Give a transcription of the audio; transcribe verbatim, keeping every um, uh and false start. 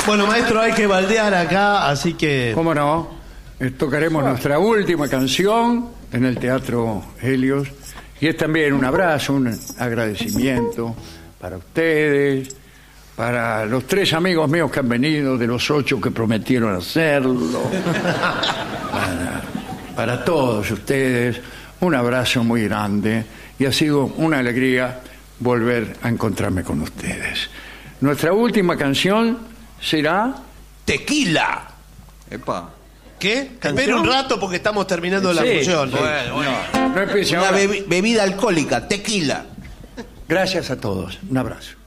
Bueno, maestro, hay que baldear acá, así que... ¿Cómo no? Eh, Tocaremos nuestra última canción en el Teatro Helios. Y es también un abrazo, un agradecimiento para ustedes, para los tres amigos míos que han venido, de los ocho que prometieron hacerlo. Para, para todos ustedes, un abrazo muy grande. Y ha sido una alegría volver a encontrarme con ustedes. Nuestra última canción será... Tequila. Epa. ¿Qué? Espera un rato porque estamos terminando la Sí, función. sí. Bueno, bueno. No empiece Una ahora. bebi- bebida alcohólica, tequila. Gracias a todos. Un abrazo.